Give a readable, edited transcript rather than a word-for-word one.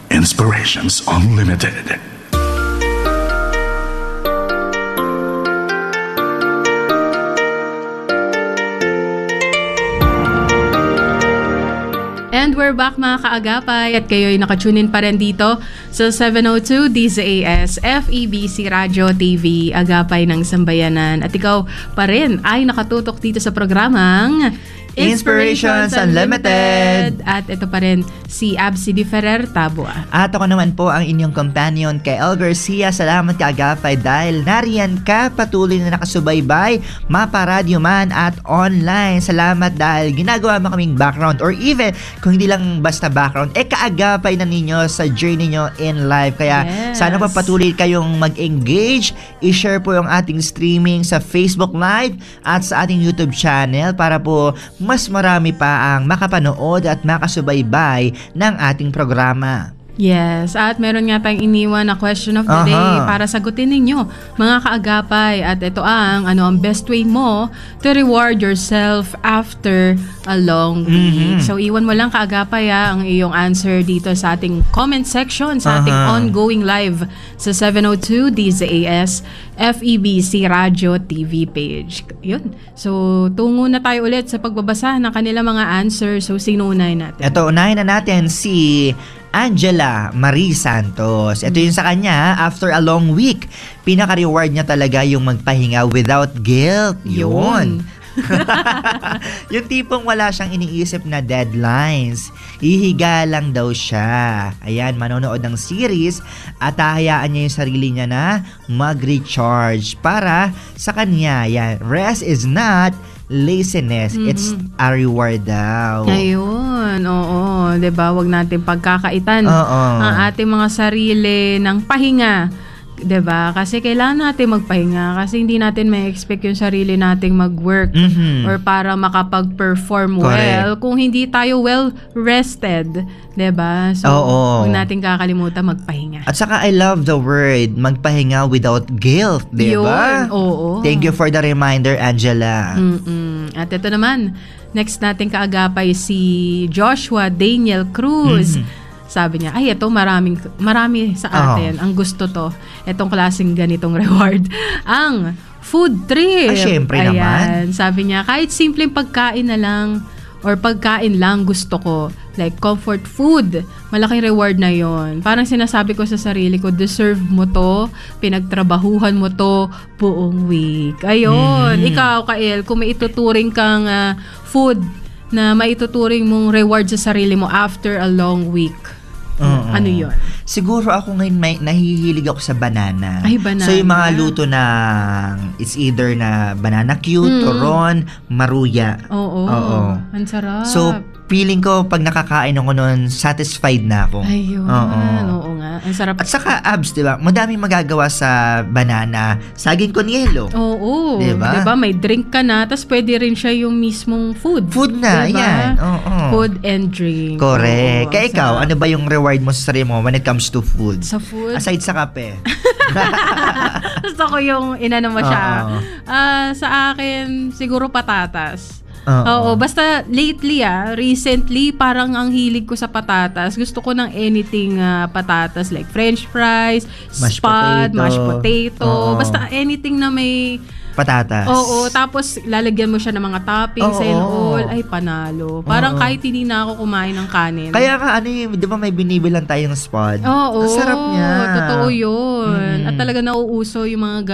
Inspirations Unlimited. And we're back mga kaagapay at kayo'y nakatunin pa rin dito sa 702 DZAS FEBC Radio TV Agapay ng Sambayanan. At ikaw pa rin ay nakatutok dito sa programang Inspirations Unlimited. At ito pa rin si Absi Di Ferrer Tabua. At ako naman po ang inyong companion kay El Garcia. Salamat kaagapay dahil nariyan ka patuloy na nakasubaybay, maparadyo man at online. Salamat dahil ginagawa mo kaming background or even kung hindi lang basta background, kaagapay na ninyo sa journey nyo in life. Kaya sana pa patuloy kayong mag-engage. I-share po yung ating streaming sa Facebook Live at sa ating YouTube channel para po mas marami pa ang makapanood at makasubaybay ng ating programa. Yes, at meron nga tayong iniwan na question of the day para sagutin ninyo mga kaagapay. At ito ang best way mo to reward yourself after a long week. So iwan mo lang kaagapay ang iyong answer dito sa ating comment section sa ating ongoing live sa 702 DZAS FEBC Radio TV page. Yun. So tungo na tayo ulit sa pagbabasa ng kanila mga answers. So sino unahin natin? Ito, unahin na natin si Angela Marie Santos. Ito yung sa kanya, after a long week, pinaka-reward niya talaga yung magpahinga without guilt. Yun. Yung tipong wala siyang iniisip na deadlines. Ihiga lang daw siya. Ayan, manonood ng series at hahayaan niya yung sarili niya na mag-recharge para sa kanya. Yan, rest is not laziness, it's a reward daw. Ayun, oo. Diba, wag natin pagkakaitan ang ating mga sarili ng pahinga. Diba? Kasi kailangan natin magpahinga kasi hindi natin may expect yung sarili nating mag-work or para makapag-perform well kung hindi tayo well rested. Diba? So, huwag natin kakalimutan magpahinga. At saka I love the word, magpahinga without guilt. Diba? Yun, oo. Thank you for the reminder, Angela. At ito naman, next natin kaagapay si Joshua Daniel Cruz. Sabi niya, ay ito marami sa atin ang gusto to. Itong klaseng ganitong reward. Ang food trip. Syempre naman. Sabi niya, kahit simpleng pagkain na lang or pagkain lang gusto ko. Like comfort food. Malaking reward na yon. Parang sinasabi ko sa sarili ko, deserve mo to, pinagtrabahuhan mo to buong week. Ayun. Ikaw, Kael, kung may ituturing kang food na maituturing mong reward sa sarili mo after a long week, ano yun? Siguro ako ngayon nahihilig ako sa banana. Ay, banana. So yung mga luto ng it's either na banana cute, turon, maruya. Oo. Ang sarap. So feeling ko pag nakakain ako noon, satisfied na ako. Ayun. Oo nga. Ang sarap. At saka abs, di ba? Madaming magagawa sa banana. Saging con yelo. Oo. Diba? May drink ka na, tapos pwede rin siya yung mismong food. Food na, diba? yan. Oo. Food and drink. Correct. Kaya ikaw, sarap. ano ba yung reward mo sa sarili mo when it comes to food? Sa food? Aside sa kape. Gusto ko yung inano mo siya. Sa akin, siguro patatas. Oo, basta lately recently parang ang hilig ko sa patatas. Gusto ko ng anything patatas like french fries, mashed potato. Basta anything na may patatas. Oo, tapos lalagyan mo siya ng mga toppings and all. Ay, panalo. Parang kahit hindi na ako kumain ng kanin. Kaya ka, di ba may binibilan tayong spot? Oo. Ang sarap niya. Totoo yun. At talaga nauuso yung mga